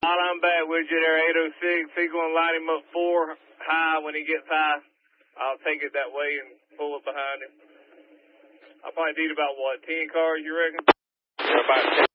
While I'm back with you there, 806, he's going to line him up 4 high when he gets high. I'll take it that way and pull it behind him. I'll probably need about, 10 cars, you reckon? Yeah, about 10.